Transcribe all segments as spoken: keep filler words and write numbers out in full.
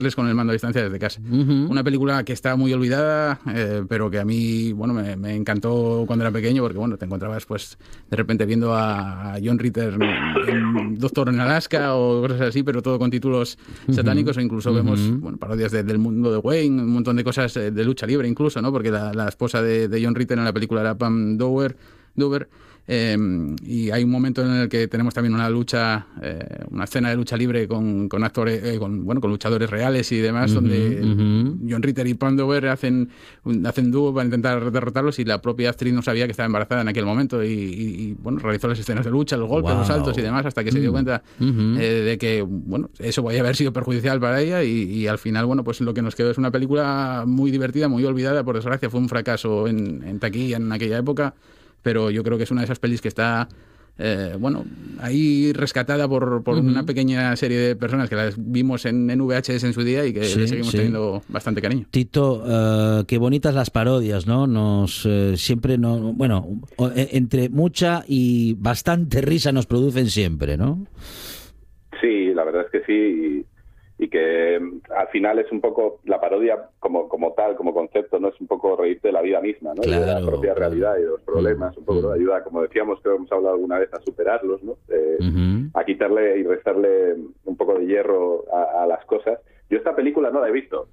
con el mando a distancia desde casa. Uh-huh. Una película que está muy olvidada, eh, pero que a mí, bueno, me, me encantó cuando era pequeño, porque, bueno, te encontrabas, pues, de repente viendo a John Ritter en, en Doctor en Alaska o cosas así, pero todo con títulos uh-huh. satánicos, o incluso uh-huh. vemos, bueno, parodias de, del mundo de Wayne, un montón de cosas de lucha libre incluso, ¿no? Porque la, la esposa de, de John Ritter en la película era Pam Dover, Dover Eh, y hay un momento en el que tenemos también una lucha, eh, una escena de lucha libre con, con actores, eh, con, bueno, con luchadores reales y demás, uh-huh, donde uh-huh. John Ritter y Pam Dover hacen, hacen dúo para intentar derrotarlos, y la propia actriz no sabía que estaba embarazada en aquel momento, y, y, y bueno, realizó las escenas de lucha, los golpes, wow. los saltos y demás, hasta que uh-huh. se dio cuenta uh-huh. eh, de que, bueno, eso podía haber sido perjudicial para ella, y, y al final, bueno, pues lo que nos quedó es una película muy divertida, muy olvidada, por desgracia. Fue un fracaso en, en taquilla en aquella época, pero yo creo que es una de esas pelis que está, eh, bueno, ahí rescatada por, por uh-huh. una pequeña serie de personas que las vimos en, en V H S en su día y que sí, le seguimos sí. teniendo bastante cariño. Tito, uh, qué bonitas las parodias, ¿no? Nos uh, siempre, no, bueno, entre mucha y bastante risa nos producen siempre, ¿no? Sí, la verdad es que sí. Y que al final es un poco la parodia como como tal, como concepto, no es un poco reírte de la vida misma, ¿no? Claro, de la propia claro. realidad y de los problemas, un poco uh-huh. de ayuda, como decíamos, creo que hemos hablado alguna vez, a superarlos, ¿no? Eh, uh-huh. a quitarle y restarle un poco de hierro a, a las cosas. Yo esta película no la he visto.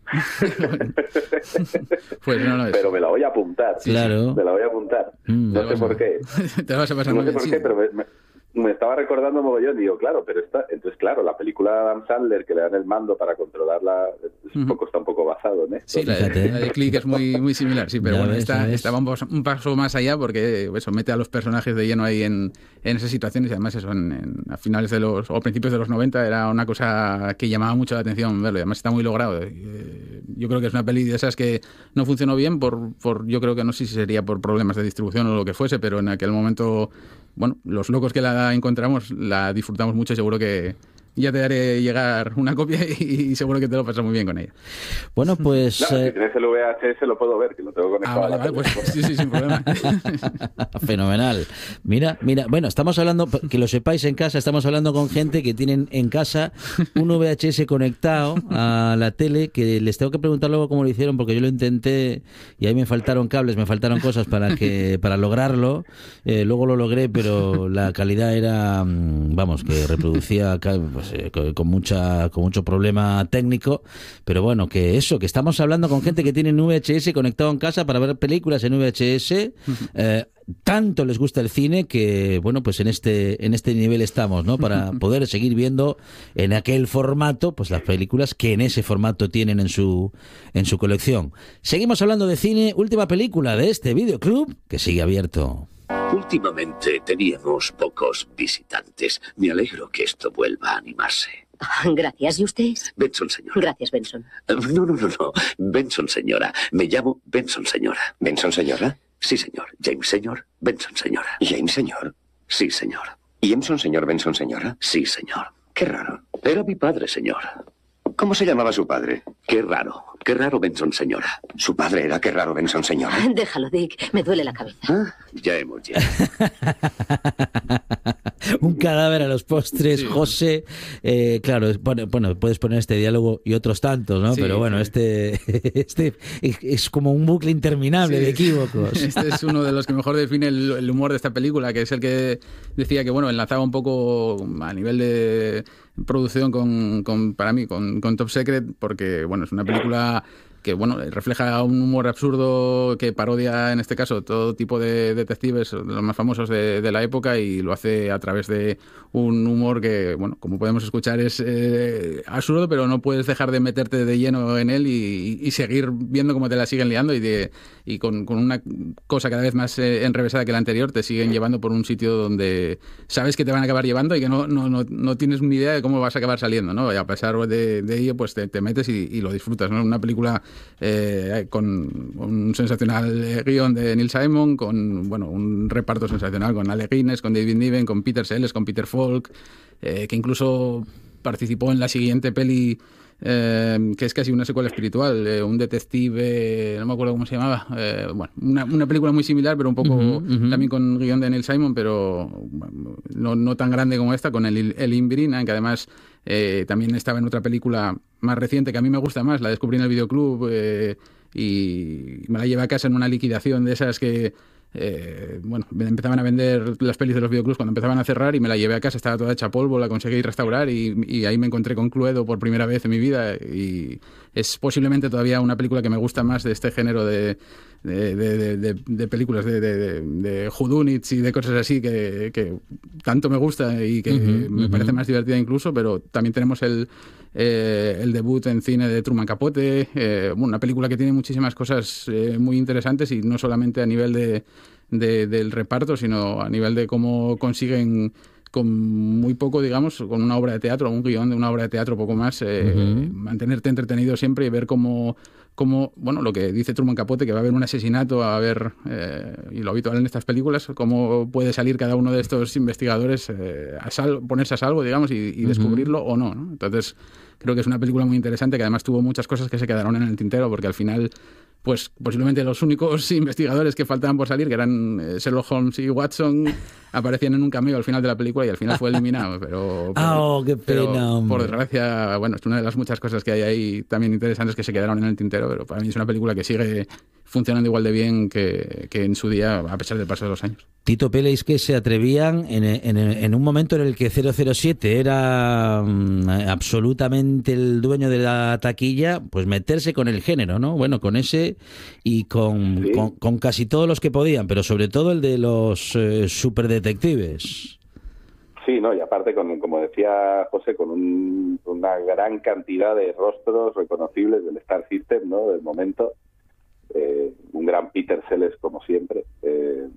Pues no, no es. Pero me la voy a apuntar. Claro. Me la voy a apuntar. Mm, no sé por qué. Te vas a pasar no muy sé por bien, qué, sí. pero me, me, me estaba recordando mogollón, digo, claro, pero esta, entonces claro, la película de Adam Sandler que le dan el mando para controlarla, es un poco, está un poco basado en esto. Sí, la de, la de Click es muy, muy similar, sí, pero ya bueno, ves, esta, esta va un, un paso más allá, porque eso mete a los personajes de lleno ahí en, en esas situaciones, y además eso en, en, a finales de los, o principios de los noventa, era una cosa que llamaba mucho la atención verlo, y además está muy logrado. Eh, yo creo que es una peli de esas que no funcionó bien por, por, yo creo que no sé si sería por problemas de distribución o lo que fuese, pero en aquel momento, bueno, los locos que la encontramos la disfrutamos mucho, y seguro que ya te haré llegar una copia y seguro que te lo pasas muy bien con ella. Bueno, pues... No, eh... si tienes el V H S lo puedo ver, que lo tengo conectado. Ah, vale, vale, pues sí, sí, sin problema. Fenomenal. Mira, mira, bueno, estamos hablando, que lo sepáis en casa, estamos hablando con gente que tienen en casa un V H S conectado a la tele, que les tengo que preguntar luego cómo lo hicieron, porque yo lo intenté y ahí me faltaron cables, me faltaron cosas para que para lograrlo. Eh, luego lo logré, pero la calidad era, vamos, que reproducía... Pues, con mucha con mucho problema técnico, pero bueno, que eso, que estamos hablando con gente que tiene un V H S conectado en casa para ver películas en V H S. eh, tanto les gusta el cine que, bueno, pues en este en este nivel estamos, ¿no? Para poder seguir viendo en aquel formato, pues las películas que en ese formato tienen en su en su colección. Seguimos hablando de cine. Última película de este videoclub que sigue abierto. Últimamente teníamos pocos visitantes. Me alegro que esto vuelva a animarse. Gracias. ¿Y usted? Benson, señora. Gracias, Benson. No, no, no, no. Benson, señora. Me llamo Benson, señora. ¿Benson, señora? Sí, señor. James, señor. Benson, señora. ¿James, señor? Sí, señor. ¿Y Emson, señor Benson, señora? Sí, señor. Qué raro. Era mi padre, señor. ¿Cómo se llamaba su padre? Qué raro. Qué raro, Benson, señora. Su padre era qué raro, Benson, señora. Déjalo, Dick. Me duele la cabeza. ¿Ah? Ya hemos llegado. Un cadáver a los postres, sí. José. Eh, claro, bueno, bueno, puedes poner este diálogo y otros tantos, ¿no? Sí, pero bueno, sí. este, este es como un bucle interminable sí. de equívocos. Este es uno de los que mejor define el, el humor de esta película, que es el que decía que, bueno, enlazaba un poco a nivel de producción con, con para mí, con, con Top Secret, porque, bueno, es una película que, bueno, refleja un humor absurdo que parodia, en este caso, todo tipo de detectives, los más famosos de, de la época, y lo hace a través de un humor que, bueno, como podemos escuchar, es eh, absurdo, pero no puedes dejar de meterte de lleno en él y, y seguir viendo cómo te la siguen liando, y, de, y con, con una cosa cada vez más eh, enrevesada que la anterior, te siguen llevando por un sitio donde sabes que te van a acabar llevando y que no, no, no, no tienes ni idea de cómo vas a acabar saliendo, ¿no? Y a pesar de, de ello, pues te, te metes y, y lo disfrutas, ¿no? Una película Eh, con un sensacional guión de Neil Simon, con, bueno, un reparto sensacional con Ale Guinness, con David Niven, con Peter Sellers, con Peter Falk, eh, que incluso participó en la siguiente peli, eh, que es casi una secuela espiritual, eh, un detective, no me acuerdo cómo se llamaba, eh, bueno, una, una película muy similar, pero un poco uh-huh, uh-huh. también con guión de Neil Simon, pero bueno, no, no tan grande como esta, con el Elin Brina, que además Eh, también estaba en otra película más reciente que a mí me gusta más, la descubrí en el videoclub eh, y me la llevé a casa en una liquidación de esas que... Eh, bueno, empezaban a vender las pelis de los videoclubs cuando empezaban a cerrar y me la llevé a casa, estaba toda hecha polvo, la conseguí restaurar y, y ahí me encontré con Cluedo por primera vez en mi vida y es posiblemente todavía una película que me gusta más de este género de, de, de, de, de películas de, de, de, de whodunits y de cosas así que, que tanto me gusta y que uh-huh, me uh-huh. parece más divertida incluso, pero también tenemos el Eh, el debut en cine de Truman Capote, eh, bueno, una película que tiene muchísimas cosas eh, muy interesantes y no solamente a nivel de, de, del reparto, sino a nivel de cómo consiguen con muy poco, digamos, con una obra de teatro, un guión de una obra de teatro, poco más, eh, uh-huh. mantenerte entretenido siempre y ver cómo, cómo, bueno, lo que dice Truman Capote, que va a haber un asesinato, a ver, eh, y lo habitual en estas películas, cómo puede salir cada uno de estos investigadores eh, a sal, ponerse a salvo, digamos, y, y uh-huh. descubrirlo o no, ¿no? Entonces, creo que es una película muy interesante, que además tuvo muchas cosas que se quedaron en el tintero, porque al final... pues posiblemente los únicos investigadores que faltaban por salir, que eran eh, Sherlock Holmes y Watson, aparecían en un cameo al final de la película y al final fue eliminado. Pero, pero, oh, qué pena, pero por desgracia, bueno, es una de las muchas cosas que hay ahí también interesantes que se quedaron en el tintero, pero para mí es una película que sigue funcionando igual de bien que, que en su día, a pesar del paso de los años. Tito Pelis, que se atrevían en, en, en un momento en el que cero cero siete era um, absolutamente el dueño de la taquilla, pues meterse con el género, ¿no? Bueno, con ese y con, sí. con, con casi todos los que podían, pero sobre todo el de los eh, superdetectives. Sí, no, y aparte, con, como decía José, con un, una gran cantidad de rostros reconocibles del Star System, ¿no? Del momento. Eh, un gran Peter Sellers, como siempre. Eh,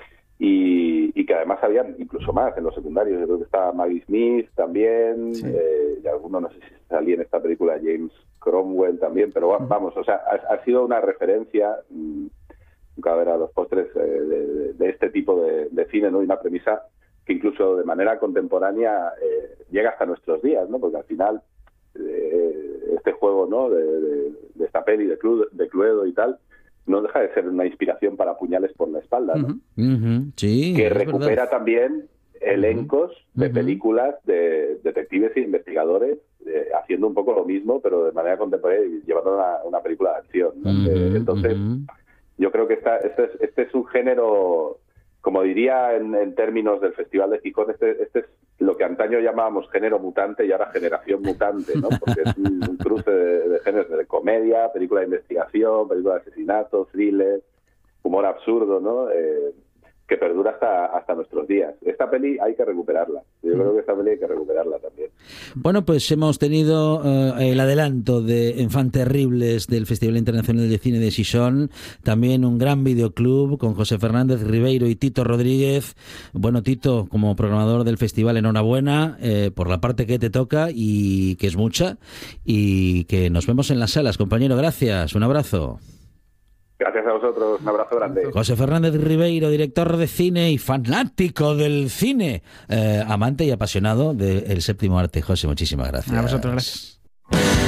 y, y que además habían incluso más en los secundarios. Yo creo que estaba Maggie Smith también, sí. eh, y alguno, no sé si salía en esta película, James Cromwell también, pero uh-huh. vamos, o sea, ha, ha sido una referencia, mmm, nunca ver a los postres eh, de, de este tipo de, de cine, ¿no? Y una premisa que incluso de manera contemporánea eh, llega hasta nuestros días, ¿no? Porque al final eh, este juego, ¿no? De, de, de esta peli de, Clu, de Cluedo y tal, no deja de ser una inspiración para puñales por la espalda, ¿no? Uh-huh. Uh-huh. Sí, que recupera verdad. También elencos uh-huh. de películas de detectives e investigadores eh, haciendo un poco lo mismo, pero de manera contemporánea y llevando una, una película de acción, ¿no? Uh-huh. eh, entonces, uh-huh. yo creo que esta, este, es, este es un género, como diría en, en términos del Festival de Gijón, este, este es lo que antaño llamábamos género mutante y ahora generación mutante, ¿no? Porque es un, un cruce de, de géneros de comedia, película de investigación, película de asesinato, thriller, humor absurdo, ¿no? Eh, que perdura hasta hasta nuestros días. Esta peli hay que recuperarla. Yo creo que esta peli hay que recuperarla también. Bueno, pues hemos tenido uh, el adelanto de Enfants Terribles del Festival Internacional de Cine de Gijón, también un gran videoclub con José Fernández Ribeiro y Tito Rodríguez. Bueno, Tito, como programador del festival, enhorabuena eh, por la parte que te toca y que es mucha, y que nos vemos en las salas, compañero. Gracias, un abrazo. Gracias a vosotros, un abrazo grande. José Fernández Ribeiro, director de cine y fanático del cine, eh, amante y apasionado del séptimo arte. José, muchísimas gracias. A vosotros, gracias.